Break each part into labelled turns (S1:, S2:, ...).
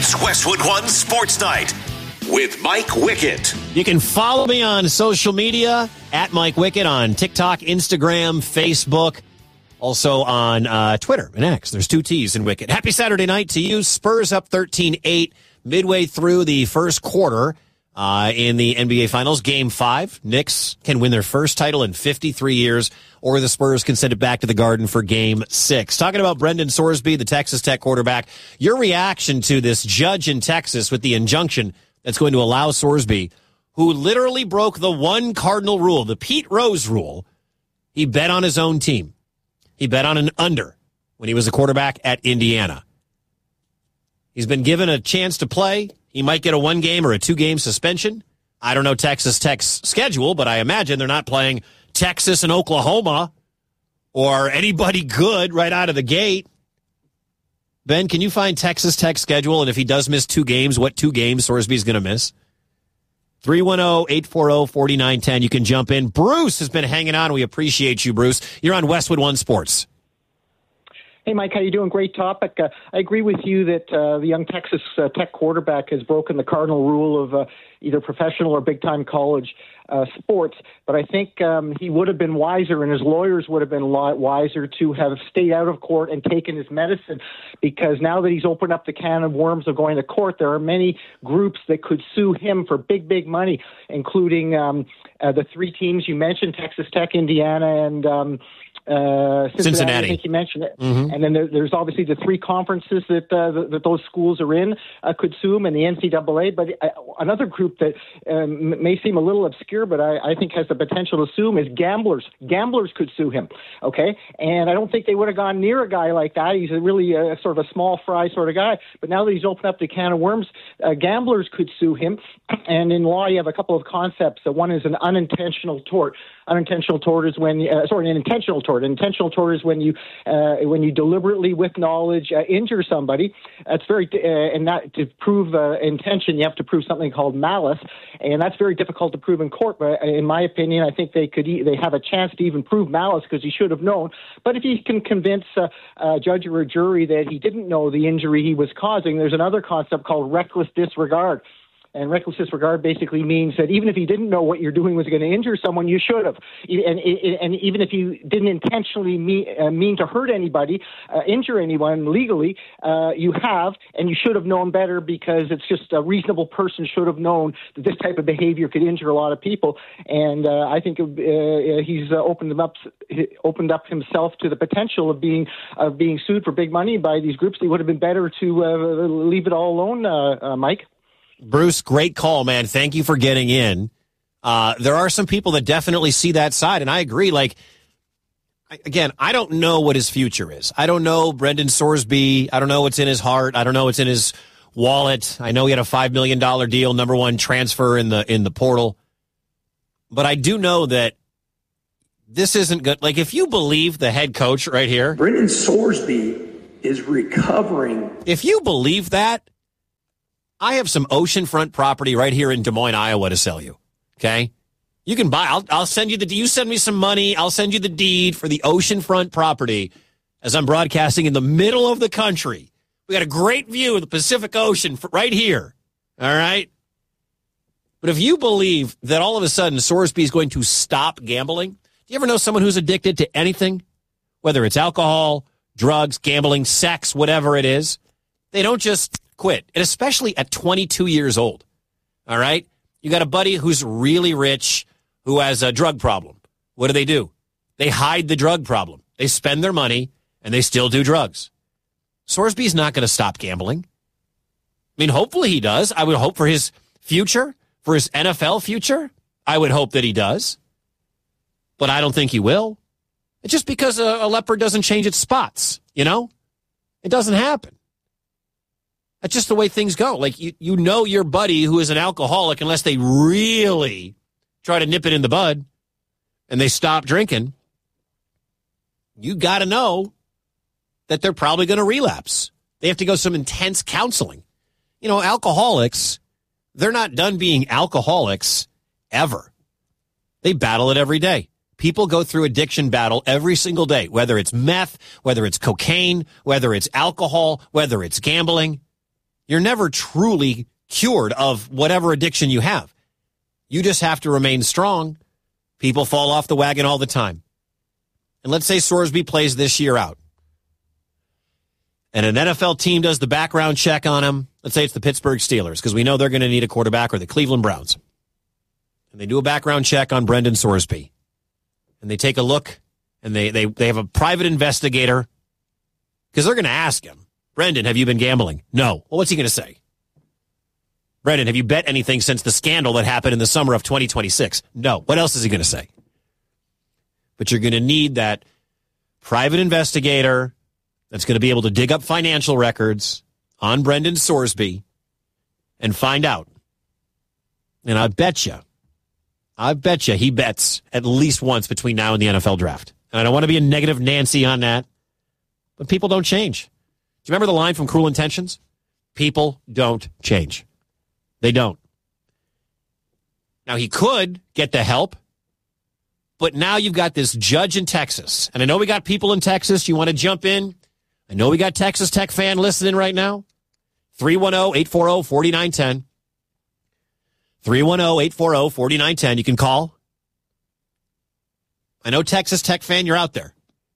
S1: It's Westwood One Sports Night with Mike Wickett.
S2: You can follow me on social media at Mike Wickett on TikTok, Instagram, Facebook, also on Twitter and X. There's 2 T's in Wickett. Happy Saturday night to you. Spurs up 13-8 midway through the first quarter in the NBA Finals. Game 5. Knicks can win their first title in 53 years, or the Spurs can send it back to the Garden for Game 6. Talking about Brendan Sorsby, the Texas Tech quarterback, your reaction to this judge in Texas with the injunction that's going to allow Sorsby, who literally broke the one cardinal rule, the Pete Rose rule. He bet on his own team. He bet on an under when he was a quarterback at Indiana. He's been given a chance to play. He might get a 1-game or a 2-game suspension. I don't know Texas Tech's schedule, but I imagine they're not playing Texas and Oklahoma or anybody good right out of the gate. Ben, can you find Texas Tech's schedule? And if he does miss 2 games, what 2 games Sorsby's going to miss? 310-840-4910. You can jump in. Bruce has been hanging on. We appreciate you, Bruce. You're on Westwood One Sports.
S3: Hey, Mike, how you doing? Great topic. I agree with you that the young Texas Tech quarterback has broken the cardinal rule of either professional or big-time college sports. But I think he would have been wiser, and his lawyers would have been wiser to have stayed out of court and taken his medicine, because now that he's opened up the can of worms of going to court, there are many groups that could sue him for big, big money, including the 3 teams you mentioned, Texas Tech, Indiana, and Cincinnati. I think you mentioned it. Mm-hmm. And then there's obviously the 3 conferences that those schools are in could sue them, and the NCAA. But another group that may seem a little obscure, but I think has the potential to sue him, is gamblers. Gamblers could sue him, okay? And I don't think they would have gone near a guy like that. He's a really sort of a small fry sort of guy. But now that he's opened up the can of worms, gamblers could sue him. And in law, you have a couple of concepts. One is an unintentional tort. Unintentional tort is when an intentional tort. An intentional tort is when you deliberately, with knowledge, injure somebody. That's very and that to prove intention, you have to prove something called malice, and that's very difficult to prove in court. But in my opinion, I think they have a chance to even prove malice because he should have known. But if you can convince a judge or a jury that he didn't know the injury he was causing, there's another concept called reckless disregard. And reckless disregard basically means that even if you didn't know what you're doing was going to injure someone, you should have. And even if you didn't intentionally mean to hurt anybody, injure anyone legally, you have, and you should have known better, because it's just a reasonable person should have known that this type of behavior could injure a lot of people. And I think he's opened up himself to the potential of being sued for big money by these groups. It would have been better to leave it all alone, Mike.
S2: Bruce, great call, man. Thank you for getting in. There are some people that definitely see that side, and I agree. Like, again, I don't know what his future is. I don't know Brendan Sorsby. I don't know what's in his heart. I don't know what's in his wallet. I know he had a $5 million deal, number 1 transfer in the portal. But I do know that this isn't good. Like, if you believe the head coach right here,
S4: Brendan Sorsby is recovering.
S2: If you believe that, I have some oceanfront property right here in Des Moines, Iowa to sell you. Okay? You can buy. I'll send you you send me some money. I'll send you the deed for the oceanfront property as I'm broadcasting in the middle of the country. We got a great view of the Pacific Ocean right here. All right? But if you believe that all of a sudden Sorsby is going to stop gambling, do you ever know someone who's addicted to anything? Whether it's alcohol, drugs, gambling, sex, whatever it is, they don't just quit, and especially at 22 years old. All right? You got a buddy who's really rich who has a drug problem. What do? They hide the drug problem. They spend their money, and they still do drugs. Sorsby's not going to stop gambling. I mean, hopefully he does. I would hope for his future, for his NFL future. I would hope that he does. But I don't think he will. It's just because a leopard doesn't change its spots, you know? It doesn't happen. That's just the way things go. Like, you know your buddy who is an alcoholic, unless they really try to nip it in the bud and they stop drinking, you got to know that they're probably going to relapse. They have to go some intense counseling. You know, alcoholics, they're not done being alcoholics ever. They battle it every day. People go through addiction battle every single day, whether it's meth, whether it's cocaine, whether it's alcohol, whether it's gambling. You're never truly cured of whatever addiction you have. You just have to remain strong. People fall off the wagon all the time. And let's say Sorsby plays this year out. And an NFL team does the background check on him. Let's say it's the Pittsburgh Steelers, because we know they're going to need a quarterback, or the Cleveland Browns. And they do a background check on Brendan Sorsby. And they take a look, and they have a private investigator, because they're going to ask him, Brendan, have you been gambling? No. Well, what's he going to say? Brendan, have you bet anything since the scandal that happened in the summer of 2026? No. What else is he going to say? But you're going to need that private investigator that's going to be able to dig up financial records on Brendan Sorsby and find out. And I bet you he bets at least once between now and the NFL draft. And I don't want to be a negative Nancy on that, but people don't change. Do you remember the line from Cruel Intentions? People don't change. They don't. Now, he could get the help, but now you've got this judge in Texas. And I know we got people in Texas. You want to jump in? I know we got Texas Tech fan listening right now. 310-840-4910. 310-840-4910. You can call. I know Texas Tech fan, you're out there.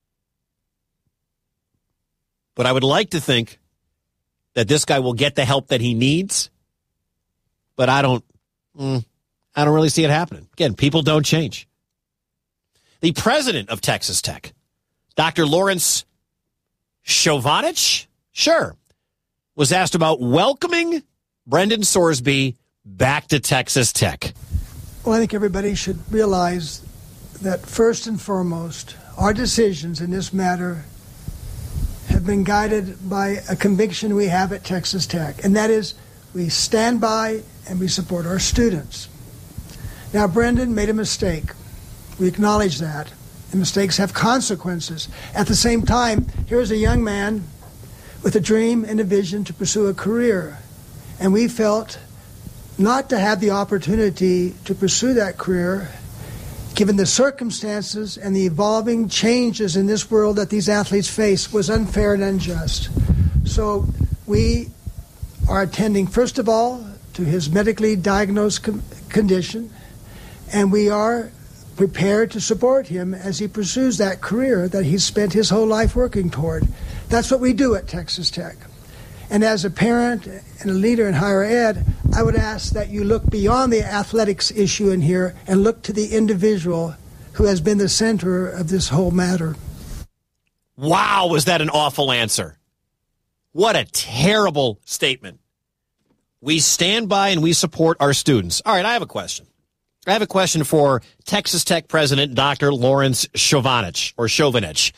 S2: But I would like to think that this guy will get the help that he needs. But I don't really see it happening. Again, people don't change. The president of Texas Tech, Dr. Lawrence Chovanec, was asked about welcoming Brendan Sorsby back to Texas Tech.
S5: Well, I think everybody should realize that first and foremost, our decisions in this matter have been guided by a conviction we have at Texas Tech, and that is we stand by and we support our students. Now, Brendan made a mistake. We acknowledge that. And mistakes have consequences. At the same time, here's a young man with a dream and a vision to pursue a career. And we felt not to have the opportunity to pursue that career, given the circumstances and the evolving changes in this world that these athletes face, was unfair and unjust. So we are attending, first of all, to his medically diagnosed condition, and we are prepared to support him as he pursues that career that he's spent his whole life working toward. That's what we do at Texas Tech. And as a parent and a leader in higher ed, I would ask that you look beyond the athletics issue in here and look to the individual who has been the center of this whole matter.
S2: Wow, was that an awful answer? What a terrible statement. We stand by and we support our students. All right, I have a question. I have a question for Texas Tech President Dr. Lawrence Chovanec.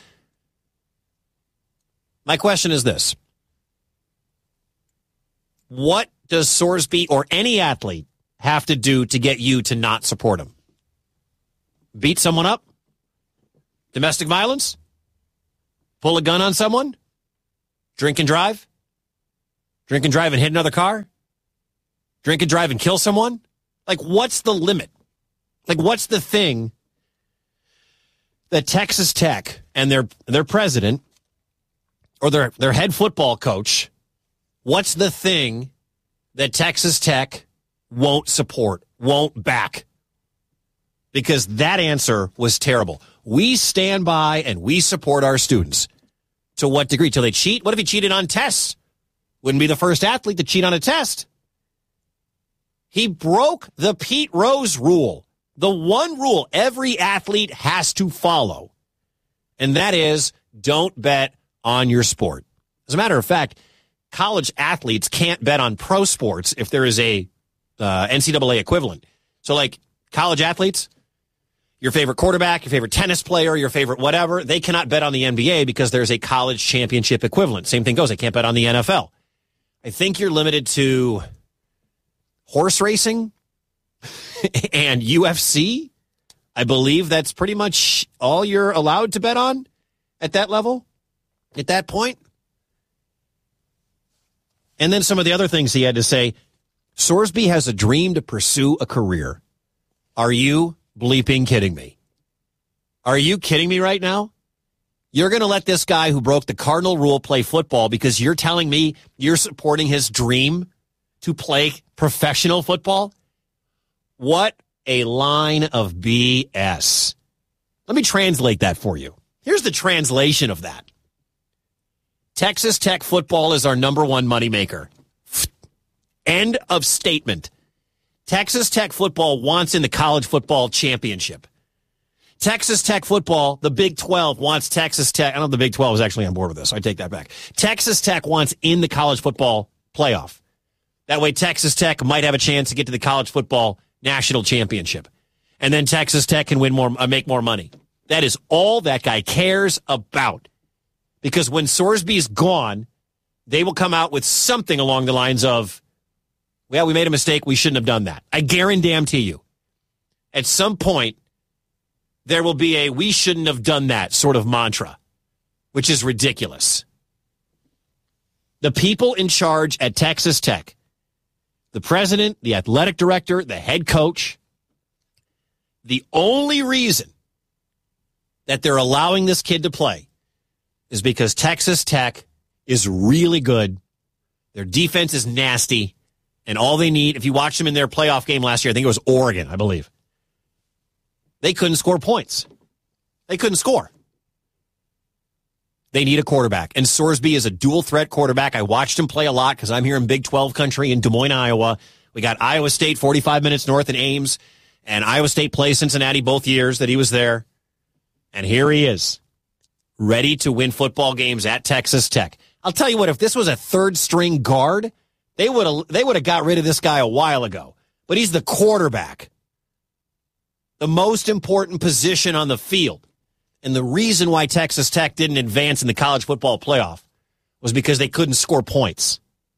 S2: My question is this. What does Sorsby or any athlete have to do to get you to not support him? Beat someone up? Domestic violence? Pull a gun on someone? Drink and drive? Drink and drive and hit another car? Drink and drive and kill someone? Like, what's the limit? Like, what's the thing that Texas Tech and their president or their head football coach, what's the thing that Texas Tech won't support, won't back? Because that answer was terrible. We stand by and we support our students. To what degree? Till they cheat? What if he cheated on tests? Wouldn't be the first athlete to cheat on a test. He broke the Pete Rose rule, the one rule every athlete has to follow, and that is don't bet on your sport. As a matter of fact, college athletes can't bet on pro sports if there is a NCAA equivalent. So like college athletes, your favorite quarterback, your favorite tennis player, your favorite whatever, they cannot bet on the NBA because there's a college championship equivalent. Same thing goes. They can't bet on the NFL. I think you're limited to horse racing and UFC. I believe that's pretty much all you're allowed to bet on at that level, at that point. And then some of the other things he had to say. Sorsby has a dream to pursue a career. Are you bleeping kidding me? Are you kidding me right now? You're going to let this guy who broke the cardinal rule play football because you're telling me you're supporting his dream to play professional football? What a line of BS. Let me translate that for you. Here's the translation of that. Texas Tech football is our number one moneymaker. End of statement. Texas Tech football wants in the college football championship. Texas Tech football, the Big 12 wants Texas Tech. I don't know if the Big 12 is actually on board with this. I take that back. Texas Tech wants in the college football playoff. That way Texas Tech might have a chance to get to the college football national championship. And then Texas Tech can make more money. That is all that guy cares about. Because when Sorsby's gone, they will come out with something along the lines of, well, we made a mistake. We shouldn't have done that. I guarantee you, at some point, there will be a we shouldn't have done that sort of mantra, which is ridiculous. The people in charge at Texas Tech, the president, the athletic director, the head coach, the only reason that they're allowing this kid to play is because Texas Tech is really good. Their defense is nasty. And all they need, if you watch them in their playoff game last year, I think it was Oregon, I believe. They couldn't score points. They couldn't score. They need a quarterback. And Sorsby is a dual-threat quarterback. I watched him play a lot because I'm here in Big 12 country in Des Moines, Iowa. We got Iowa State 45 minutes north in Ames. And Iowa State plays Cincinnati both years that he was there. And here he is, ready to win football games at Texas Tech. I'll tell you what, if this was a third-string guard, they would have got rid of this guy a while ago. But he's the quarterback. The most important position on the field. And the reason why Texas Tech didn't advance in the college football playoff was because they couldn't score points.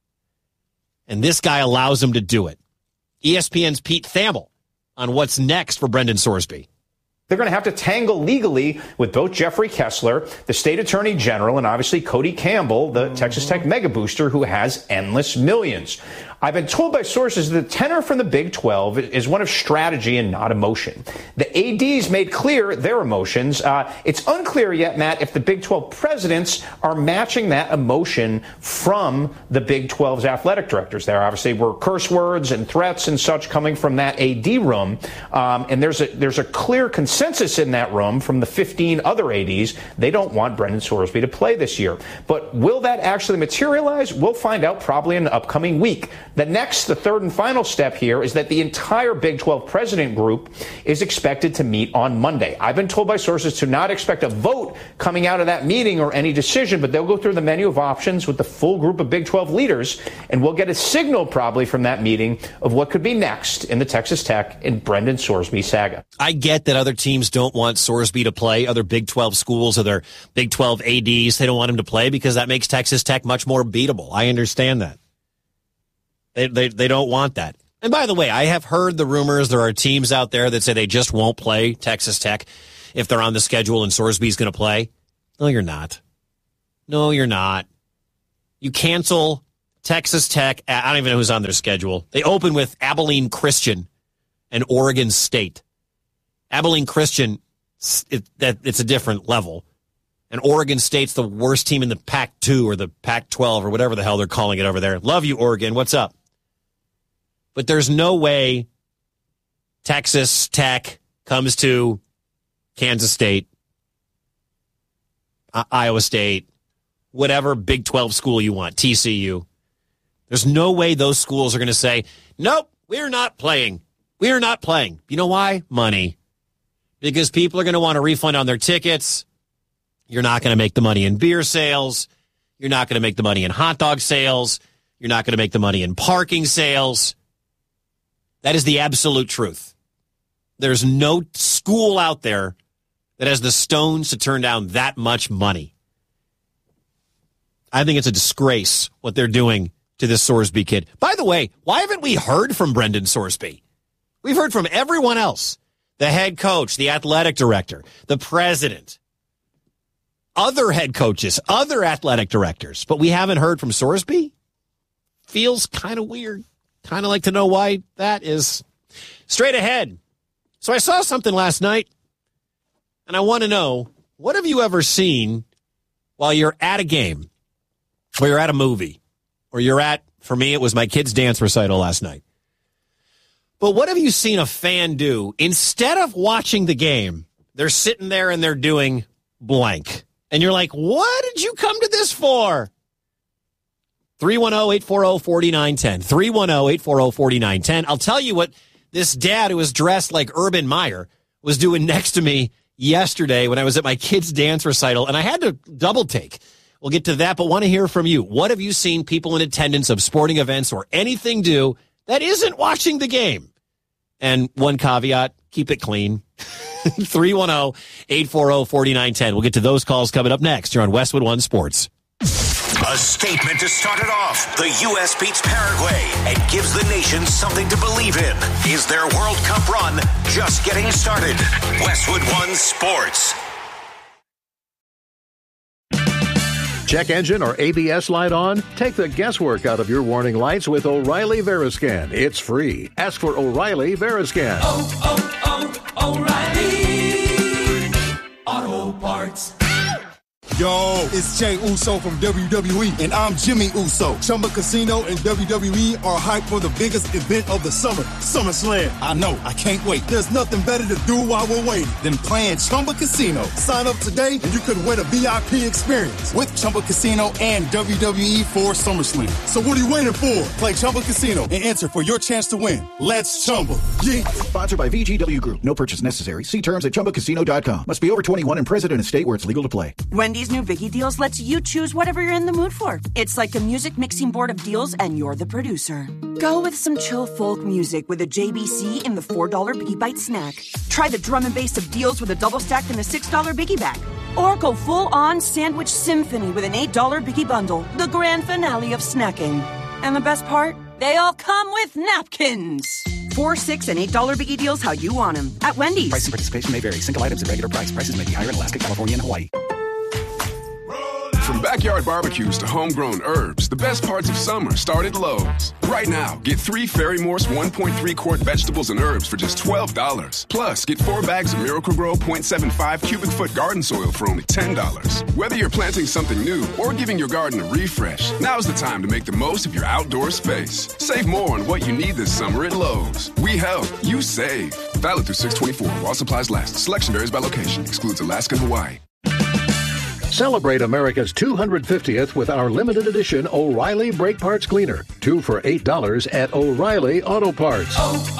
S2: And this guy allows them to do it. ESPN's Pete Thamel on what's next for Brendan Sorsby.
S6: They're going to have to tangle legally with both Jeffrey Kessler, the state attorney general, and obviously Cody Campbell, the Texas Tech mega booster who has endless millions. I've been told by sources that the tenor from the Big 12 is one of strategy and not emotion. The ADs made clear their emotions. It's unclear yet, Matt, if the Big 12 presidents are matching that emotion from the Big 12's athletic directors. There obviously were curse words and threats and such coming from that AD room. And there's a clear consensus in that room from the 15 other ADs. They don't want Brendan Sorsby to play this year. But will that actually materialize? We'll find out probably in the upcoming week. The third and final step here is that the entire Big 12 president group is expected to meet on Monday. I've been told by sources to not expect a vote coming out of that meeting or any decision, but they'll go through the menu of options with the full group of Big 12 leaders, and we'll get a signal probably from that meeting of what could be next in the Texas Tech and Brendan Sorsby saga.
S2: I get that other teams don't want Sorsby to play, other Big 12 schools, other Big 12 ADs, they don't want him to play because that makes Texas Tech much more beatable. I understand that. They don't want that. And by the way, I have heard the rumors there are teams out there that say they just won't play Texas Tech if they're on the schedule and Sorsby's going to play. No, you're not. No, you're not. You cancel Texas Tech. I don't even know who's on their schedule. They open with Abilene Christian and Oregon State. Abilene Christian, it's a different level. And Oregon State's the worst team in the Pac-2 or the Pac-12 or whatever the hell they're calling it over there. Love you, Oregon. What's up? But there's no way Texas Tech comes to Kansas State, Iowa State, whatever Big 12 school you want, TCU. There's no way those schools are going to say, nope, we're not playing. We're not playing. You know why? Money. Because people are going to want a refund on their tickets. You're not going to make the money in beer sales. You're not going to make the money in hot dog sales. You're not going to make the money in parking sales. That is the absolute truth. There's no school out there that has the stones to turn down that much money. I think it's a disgrace what they're doing to this Sorsby kid. By the way, why haven't we heard from Brendan Sorsby? We've heard from everyone else. The head coach, the athletic director, the president, other head coaches, other athletic directors. But we haven't heard from Sorsby? Feels kind of weird. Kind of like to know why that is. Straight ahead. So I saw something last night, and I want to know what have you ever seen while you're at a game, or you're at a movie, or you're at, for me, it was my kid's dance recital last night. But what have you seen a fan do? Instead of watching the game, they're sitting there and they're doing blank. And you're like, what did you come to this for? 310-840-4910. 310-840-4910. I'll tell you what this dad who was dressed like Urban Meyer was doing next to me yesterday when I was at my kid's dance recital, and I had to double take. We'll get to that, but want to hear from you. What have you seen people in attendance of sporting events or anything do that isn't watching the game? And one caveat, keep it clean. 310-840-4910. We'll get to those calls coming up next. You're on Westwood One Sports.
S1: A statement to start it off. The U.S. beats Paraguay and gives the nation something to believe in. Is their World Cup run just getting started? Westwood One Sports.
S7: Check engine or ABS light on? Take the guesswork out of your warning lights with O'Reilly Veriscan. It's free. Ask for O'Reilly Veriscan.
S8: O'Reilly Auto Parts.
S9: Yo, it's Jey Uso from WWE, and I'm Jimmy Uso. Chumba Casino and WWE are hyped for the biggest event of the summer, SummerSlam. I know, I can't wait. There's nothing better to do while we're waiting than playing Chumba Casino. Sign up today and you could win a VIP experience with Chumba Casino and WWE for SummerSlam. So what are you waiting for? Play Chumba Casino and enter for your chance to win. Let's Chumba. Yeah.
S10: Sponsored by VGW Group. No purchase necessary. See terms at ChumbaCasino.com. Must be over 21 and present in a state where it's legal to play.
S11: Wendy's new Biggie Deals lets you choose whatever you're in the mood for. It's like a music mixing board of deals, and you're the producer. Go with some chill folk music with a JBC in the $4 Biggie Bite snack. Try the drum and bass of deals with a double stack in the $6 Biggie Bag. Or go full-on sandwich symphony with an $8 Biggie Bundle, the grand finale of snacking. And the best part? They all come with napkins. $4, $6, and $8 Biggie Deals how you want them at Wendy's.
S12: Price and participation may vary. Single items at regular price. Prices may be higher in Alaska, California, and Hawaii.
S13: From backyard barbecues to homegrown herbs, the best parts of summer start at Lowe's. Right now, get 3 Ferry Morse 1.3 quart vegetables and herbs for just $12. Plus, get 4 bags of Miracle-Gro 0.75 cubic foot garden soil for only $10. Whether you're planting something new or giving your garden a refresh, now's the time to make the most of your outdoor space. Save more on what you need this summer at Lowe's. We help, you save. Valid through 6/24 while supplies last. Selection varies by location. Excludes Alaska and Hawaii.
S7: Celebrate America's 250th with our limited edition O'Reilly Brake Parts Cleaner. 2 for $8 at O'Reilly Auto Parts.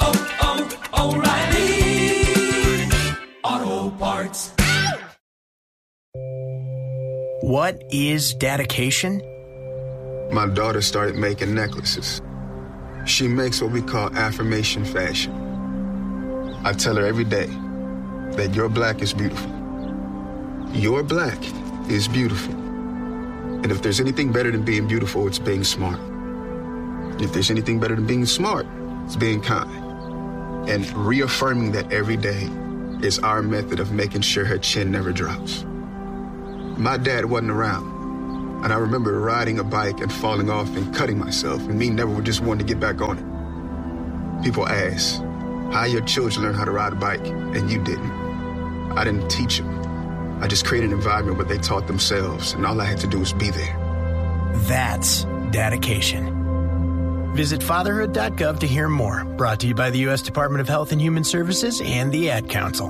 S8: O'Reilly Auto Parts.
S14: What is dedication?
S15: My daughter started making necklaces. She makes what we call affirmation fashion. I tell her every day that your black is beautiful. Your black is beautiful. And if there's anything better than being beautiful, it's being smart. If there's anything better than being smart, it's being kind. And reaffirming that every day is our method of making sure her chin never drops. My dad wasn't around, and I remember riding a bike and falling off and cutting myself, and me never just wanting to get back on it. People ask, how your children learn how to ride a bike, and you didn't? I didn't teach them. I just created an environment where they taught themselves, and all I had to do was be there.
S14: That's dedication. Visit fatherhood.gov to hear more. Brought to you by the U.S. Department of Health and Human Services and the Ad Council.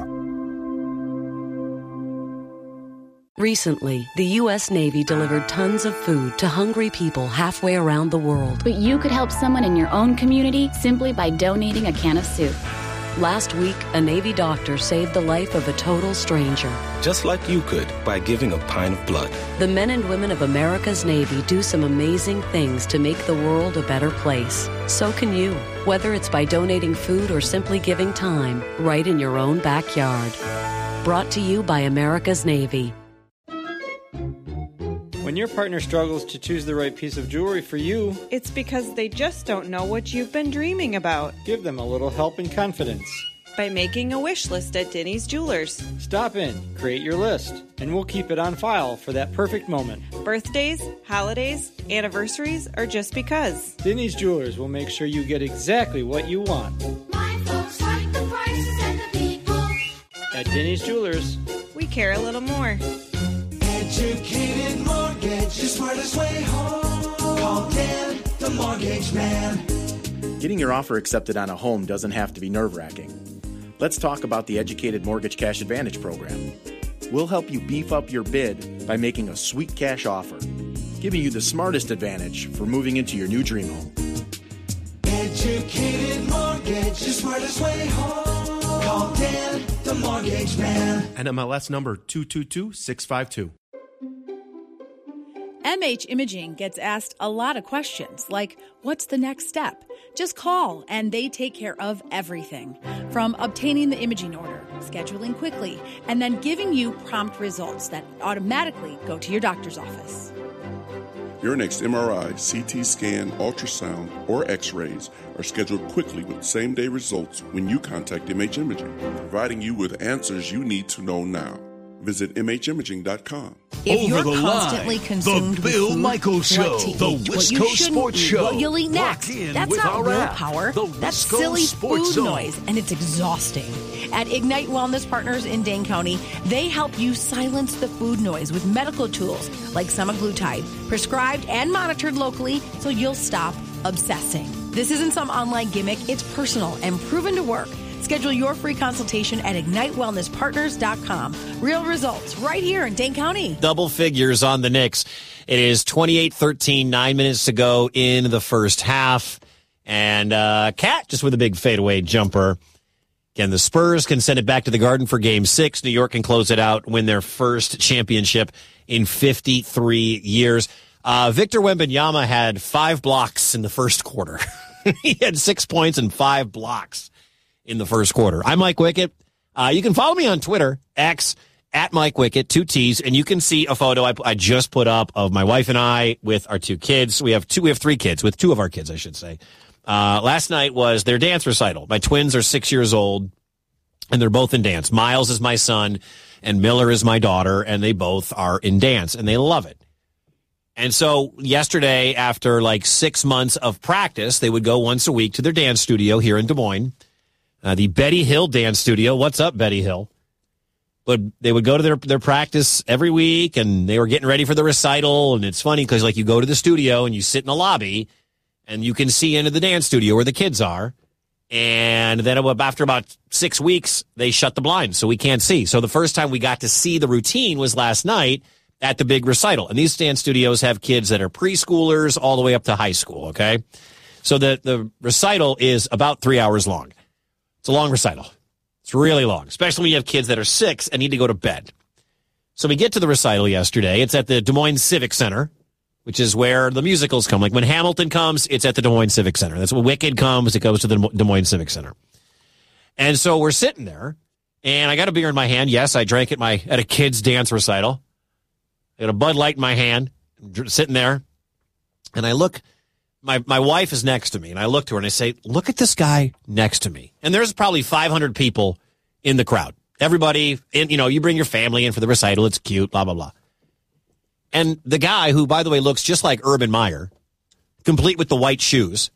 S16: Recently, the U.S. Navy delivered tons of food to hungry people halfway around the world.
S17: But you could help someone in your own community simply by donating a can of soup.
S16: Last week, a Navy doctor saved the life of a total stranger.
S18: Just like you could by giving a pint of blood.
S16: The men and women of America's Navy do some amazing things to make the world a better place. So can you, whether it's by donating food or simply giving time, right in your own backyard. Brought to you by America's Navy.
S19: When your partner struggles to choose the right piece of jewelry for you,
S20: it's because they just don't know what you've been dreaming about.
S19: Give them a little help and confidence.
S20: By making a wish list at Denny's Jewelers.
S19: Stop in, create your list, and we'll keep it on file for that perfect moment.
S20: Birthdays, holidays, anniversaries, or just because.
S19: Denny's Jewelers will make sure you get exactly what you want.
S8: My folks like the prices and the people.
S19: At Denny's Jewelers,
S20: we care a little more.
S8: Educated Mortgage, the smartest way home. Call Dan, the Mortgage Man.
S21: Getting your offer accepted on a home doesn't have to be nerve-wracking. Let's talk about the Educated Mortgage Cash Advantage program. We'll help you beef up your bid by making a sweet cash offer, giving you the smartest advantage for moving into your new dream home.
S8: Educated Mortgage, the smartest way home. Call Dan, the Mortgage Man.
S22: NMLS number 222652.
S23: MH Imaging gets asked a lot of questions, like, what's the next step? Just call, and they take care of everything. From obtaining the imaging order, scheduling quickly, and then giving you prompt results that automatically go to your doctor's office.
S24: Your next MRI, CT scan, ultrasound, or x-rays are scheduled quickly with same-day results when you contact MH Imaging, providing you with answers you need to know now. Visit MHimaging.com.
S25: If you're constantly consumed with food, what to eat, what you shouldn't eat, what you'll eat next, that's not willpower. That's silly food noise, and it's exhausting. At Ignite Wellness Partners in Dane County, they help you silence the food noise with medical tools like semaglutide, prescribed and monitored locally so you'll stop obsessing. This isn't some online gimmick. It's personal and proven to work. Schedule your free consultation at IgniteWellnessPartners.com. Real results right here in Dane County.
S2: Double figures on the Knicks. It is 28-13, 9 minutes to go in the first half. And Cat just with a big fadeaway jumper. Again, the Spurs can send it back to the Garden for Game 6. New York can close it out, win their first championship in 53 years. Victor Wembanyama had 5 blocks in the first quarter. He had 6 points and 5 blocks in the first quarter. I'm Mike Wickett. You can follow me on Twitter, X, at Mike Wickett, 2 T's, and you can see a photo I just put up of my wife and I with our 2 kids. We have 3 kids, with 2 of our kids, I should say. Last night was their dance recital. My twins are 6 years old, and they're both in dance. Miles is my son, and Miller is my daughter, and they both are in dance, and they love it. And so yesterday, after like 6 months of practice, they would go once a week to their dance studio here in Des Moines. The Betty Hill Dance Studio. What's up, Betty Hill? But they would go to their practice every week, and they were getting ready for the recital. And it's funny because, like, you go to the studio and you sit in the lobby, and you can see into the dance studio where the kids are. And then after about 6 weeks, they shut the blinds, so we can't see. So the first time we got to see the routine was last night at the big recital. And these dance studios have kids that are preschoolers all the way up to high school, okay? So the recital is about 3 hours long. It's a long recital. It's really long, especially when you have kids that are 6 and need to go to bed. So we get to the recital yesterday. It's at the Des Moines Civic Center, which is where the musicals come. Like when Hamilton comes, it's at the Des Moines Civic Center. That's when Wicked comes. It goes to the Des Moines Civic Center. And so we're sitting there, and I got a beer in my hand. Yes, I drank at a kid's dance recital. I got a Bud Light in my hand, sitting there, and I look. My wife is next to me, and I look to her, and I say, look at this guy next to me. And there's probably 500 people in the crowd. Everybody, you bring your family in for the recital. It's cute, blah, blah, blah. And the guy, who, by the way, looks just like Urban Meyer, complete with the white shoes,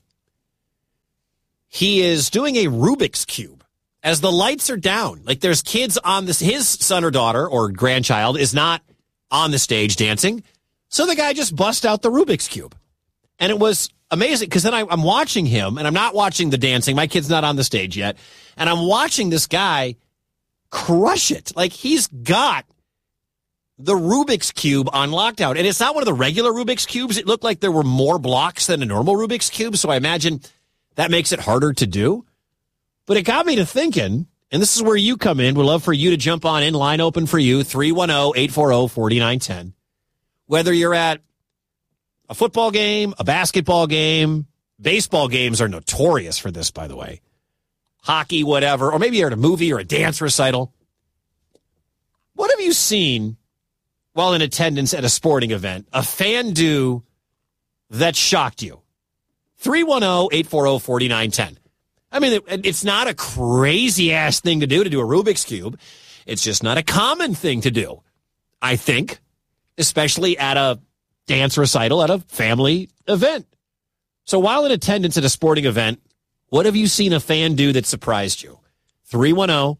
S2: he is doing a Rubik's Cube as the lights are down. Like, there's kids on this. His son or daughter or grandchild is not on the stage dancing. So the guy just bust out the Rubik's Cube. And it was amazing because then I'm watching him, and I'm not watching the dancing. My kid's not on the stage yet. And I'm watching this guy crush it. Like, he's got the Rubik's Cube on lockdown. And it's not one of the regular Rubik's Cubes. It looked like there were more blocks than a normal Rubik's Cube. So I imagine that makes it harder to do. But it got me to thinking, and this is where you come in. We'd love for you to jump on in. Line open for you, 310-840-4910. Whether you're at a football game, a basketball game, baseball games are notorious for this, by the way. Hockey, whatever. Or maybe you're at a movie or a dance recital. What have you seen while in attendance at a sporting event? A fan do that shocked you? 310-840-4910. I mean, it's not a crazy-ass thing to do a Rubik's Cube. It's just not a common thing to do, I think, especially at a dance recital at a family event. So while in attendance at a sporting event, what have you seen a fan do that surprised you?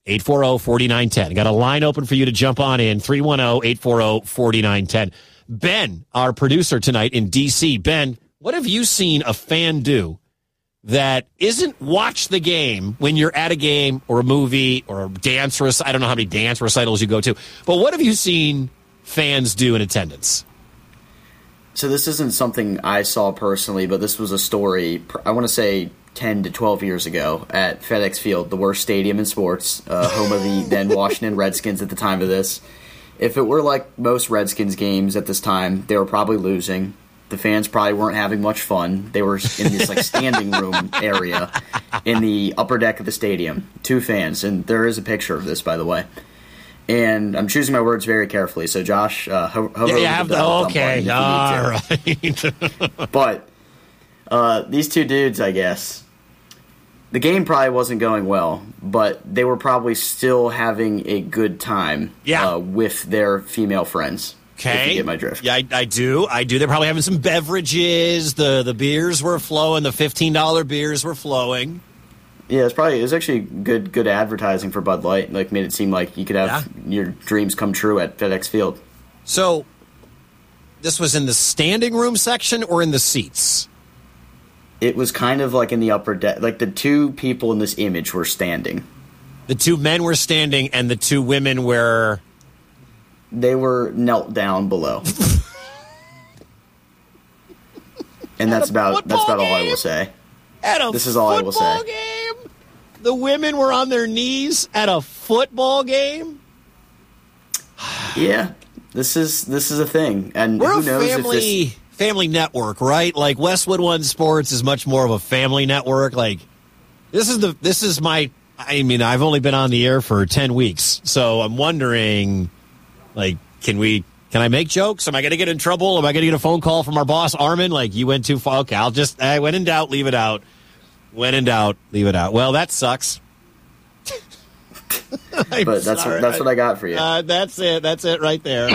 S2: 840-4910. Got a line open for you to jump on in, 310-840-4910. Ben, our producer tonight in D.C. Ben, what have you seen a fan do that isn't watch the game when you're at a game or a movie or a dance recital? I don't know how many dance recitals you go to, but what have you seen fans do in attendance?
S1: So this isn't something I saw personally, but this was a story, I want to say 10 to 12 years ago at FedEx Field, the worst stadium in sports, home of the then Washington Redskins at the time of this. If it were like most Redskins games at this time, they were probably losing. The fans probably weren't having much fun. They were in this like standing room area in the upper deck of the stadium. 2 fans, and there is a picture of this, by the way. And I'm choosing my words very carefully. So, Josh,
S2: okay, all right.
S1: But these 2 dudes, I guess, the game probably wasn't going well, but they were probably still having a good time with their female friends.
S2: Okay.
S1: If you get my drift.
S2: Yeah, I do. They're probably having some beverages. The beers were flowing. The $15 beers were flowing.
S1: Yeah, it was actually good advertising for Bud Light. Like, made it seem like you could have your dreams come true at FedEx Field.
S2: So, this was in the standing room section or in the seats?
S1: It was kind of like in the upper deck. Like, the 2 people in this image were standing.
S2: The 2 men were standing, and the 2 women were...
S1: They were knelt down below. And that's about all I will say. This is all I will say.
S2: Game? The women were on their knees at a football game?
S1: Yeah. This is a thing. And
S2: we're
S1: who knows
S2: if this family network, right? Like Westwood One Sports is much more of a family network. Like I've only been on the air for 10 weeks. So I'm wondering, like, can I make jokes? Am I going to get in trouble? Am I going to get a phone call from our boss, Armin? Like, you went too far. Okay, when in doubt, leave it out. When in doubt, leave it out. Well, that sucks.
S1: But that's what I got for you.
S2: That's it. That's it right there.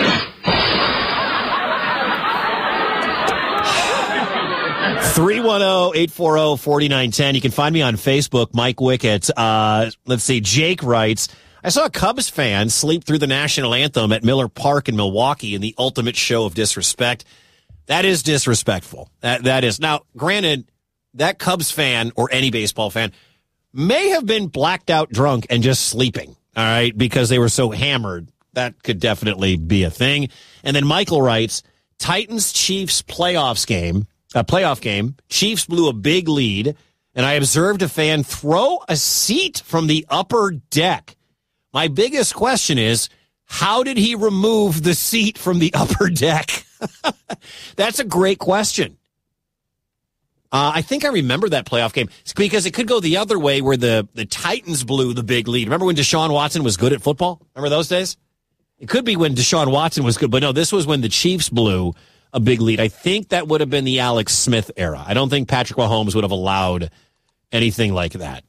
S2: 310-840-4910. You can find me on Facebook, Mike Wickett. Let's see. Jake writes, I saw a Cubs fan sleep through the national anthem at Miller Park in Milwaukee in the ultimate show of disrespect. That is disrespectful. That is. Now, granted, that Cubs fan or any baseball fan may have been blacked out drunk and just sleeping, all right, because they were so hammered. That could definitely be a thing. And then Michael writes, Titans-Chiefs playoff game. Chiefs blew a big lead, and I observed a fan throw a seat from the upper deck. My biggest question is, how did he remove the seat from the upper deck? That's a great question. I think I remember that playoff game because it could go the other way where the Titans blew the big lead. Remember when Deshaun Watson was good at football? Remember those days? It could be when Deshaun Watson was good, but no, this was when the Chiefs blew a big lead. I think that would have been the Alex Smith era. I don't think Patrick Mahomes would have allowed anything like that.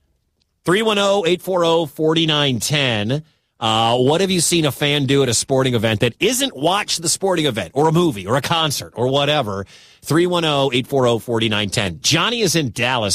S2: 310-840-4910. What have you seen a fan do at a sporting event that isn't watch the sporting event or a movie or a concert or whatever? 310-840-4910. Johnny is in Dallas.